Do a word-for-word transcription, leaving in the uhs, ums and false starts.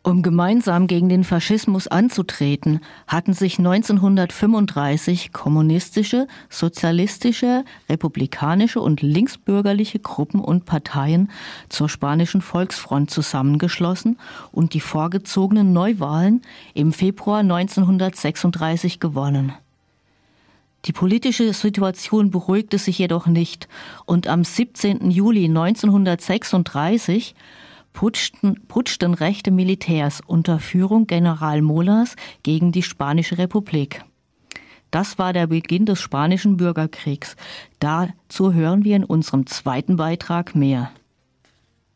Um gemeinsam gegen den Faschismus anzutreten, hatten sich neunzehnhundertfünfunddreißig kommunistische, sozialistische, republikanische und linksbürgerliche Gruppen und Parteien zur Spanischen Volksfront zusammengeschlossen und die vorgezogenen Neuwahlen im Februar neunzehnhundertsechsunddreißig gewonnen. Die politische Situation beruhigte sich jedoch nicht und am siebzehnten Juli neunzehnhundertsechsunddreißig Putschten, putschten rechte Militärs unter Führung General Molas gegen die Spanische Republik. Das war der Beginn des Spanischen Bürgerkriegs. Dazu hören wir in unserem zweiten Beitrag mehr.